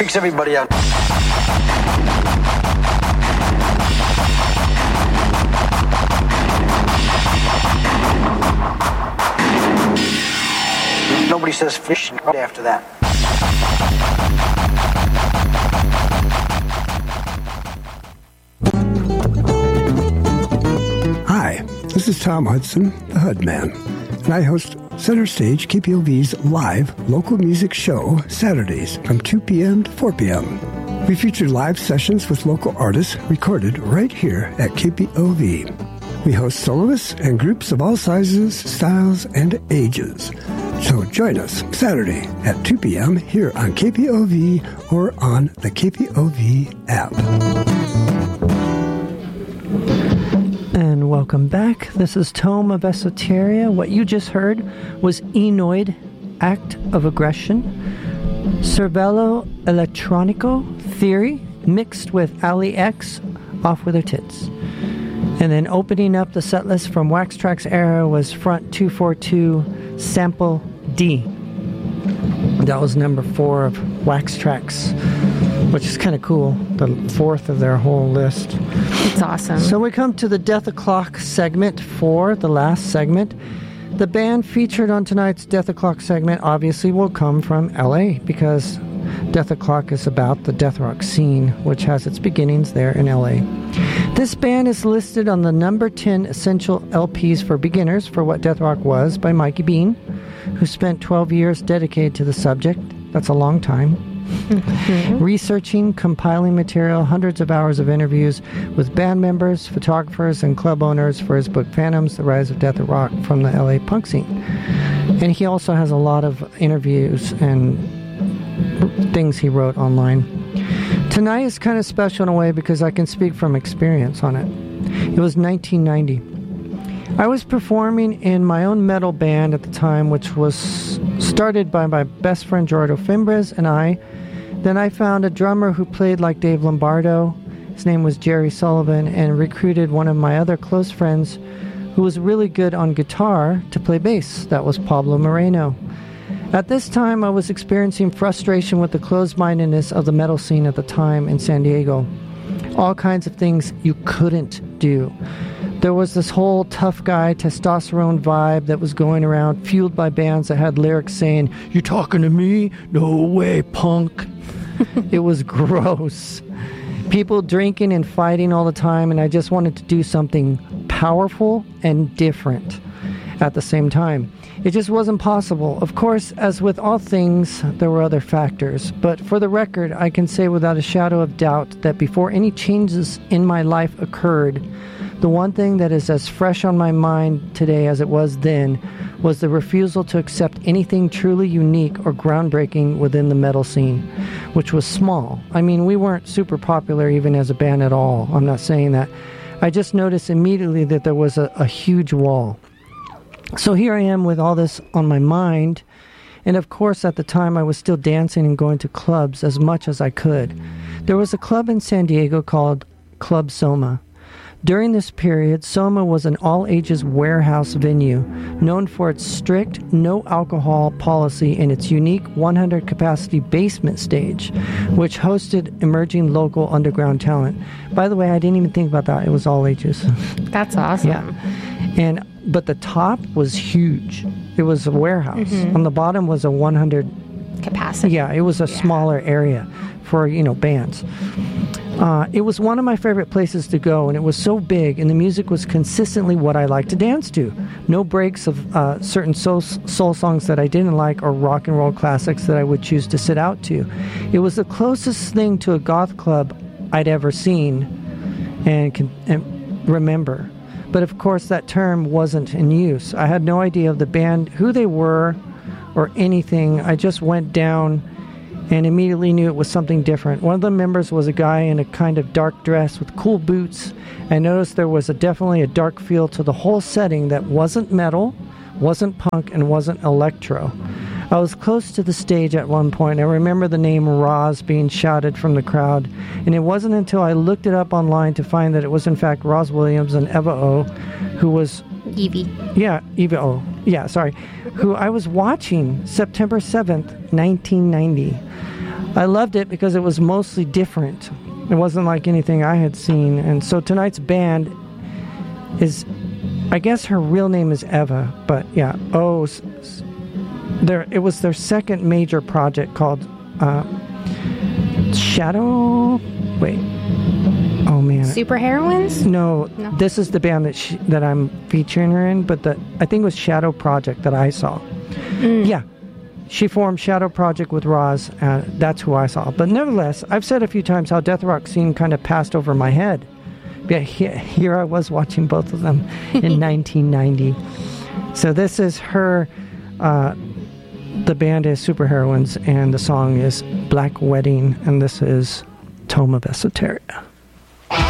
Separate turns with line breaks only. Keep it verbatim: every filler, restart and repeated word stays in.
Freaks everybody out. Nobody says fish after that.
Hi, this is Tom Hudson, the Hud Man, and I host Center Stage K P O V's live local music show Saturdays from two p.m. to four p.m. We feature live sessions with local artists recorded right here at K P O V. We host soloists and groups of all sizes, styles, and ages. So join us Saturday at two p.m. here on K P O V or on the K P O V app.
And welcome back. This is Tome of Esoteria. What you just heard was Enoid, Act of Aggression, Cervello Electronico, Theory, mixed with Ali X, Off With Her Tits. And then opening up the set list from Wax Trax era was Front two forty-two, Sample D. That was number four of Wax Trax, which is kind of cool, the fourth of their whole list.
It's awesome.
So we come to the Death O'Clock segment for the last segment. The band featured on tonight's Death O'Clock segment obviously will come from L A because Death O'Clock is about the death rock scene, which has its beginnings there in L A. This band is listed on the number ten essential L Ps for beginners for what death rock was by Mikey Bean, who spent twelve years dedicated to the subject. That's a long time. Mm-hmm. Researching, compiling material, hundreds of hours of interviews with band members, photographers, and club owners for his book Phantoms, The Rise of Death Rock from the L A punk scene. And he also has a lot of interviews and things he wrote online. Tonight is kind of special in a way because I can speak from experience on it. It was nineteen ninety. I was performing in my own metal band at the time, which was started by my best friend Gerardo Fimbres and I. Then I found a drummer who played like Dave Lombardo. His name was Jerry Sullivan, and recruited one of my other close friends who was really good on guitar to play bass. That was Pablo Moreno. At this time, I was experiencing frustration with the closed-mindedness of the metal scene at the time in San Diego. All kinds of things you couldn't do. There was this whole tough guy testosterone vibe that was going around, fueled by bands that had lyrics saying, "You talking to me? No way, punk." It was gross. People drinking and fighting all the time, and I just wanted to do something powerful and different at the same time. It just wasn't possible. Of course, as with all things, there were other factors. But for the record, I can say without a shadow of doubt that before any changes in my life occurred, the one thing that is as fresh on my mind today as it was then was the refusal to accept anything truly unique or groundbreaking within the metal scene, which was small. I mean, we weren't super popular even as a band at all. I'm not saying that. I just noticed immediately that there was a, a huge wall. So here I am with all this on my mind, and of course at the time I was still dancing and going to clubs as much as I could. There was a club in San Diego called Club Soma. During this period, Soma was an all-ages warehouse venue, known for its strict no-alcohol policy and its unique one hundred capacity basement stage, which hosted emerging local underground talent. By the way, I didn't even think about that. It was all ages.
That's awesome.
Yeah. And but the top was huge. It was a warehouse. Mm-hmm. On the bottom was a one hundred
capacity.
Yeah, it was a yeah. smaller area for, you know, bands. Uh, it was one of my favorite places to go, and it was so big, and the music was consistently what I liked to dance to. No breaks of uh, certain soul, soul songs that I didn't like or rock and roll classics that I would choose to sit out to. It was the closest thing to a goth club I'd ever seen and, can, and remember. But of course, that term wasn't in use. I had no idea of the band, who they were, or anything. I just went down and immediately knew it was something different. One of the members was a guy in a kind of dark dress with cool boots. I noticed there was a, definitely a dark feel to the whole setting that wasn't metal, wasn't punk, and wasn't electro. I was close to the stage at one point. I remember the name Roz being shouted from the crowd, and it wasn't until I looked it up online to find that it was in fact Roz Williams and Eva O, who was...
Evie.
Yeah, Eva O. Yeah, sorry. Who I was watching September seventh, nineteen ninety. I loved it because it was mostly different. It wasn't like anything I had seen. And so tonight's band is, I guess her real name is Eva, but yeah, oh, s- s- there, it was their second major project called uh, Shadow, wait, oh man.
Super Heroines?
No,
No.
this is the band that she, that I'm featuring her in, but the, I think it was Shadow Project that I saw.
Mm.
Yeah. She formed Shadow Project with Roz. Uh, that's who I saw. But nevertheless, I've said a few times how Death Rock scene kind of passed over my head. Yeah, he- here I was watching both of them in nineteen ninety. So this is her. Uh, the band is Super Heroines, and the song is Black Wedding, and this is Tome of Esoteria.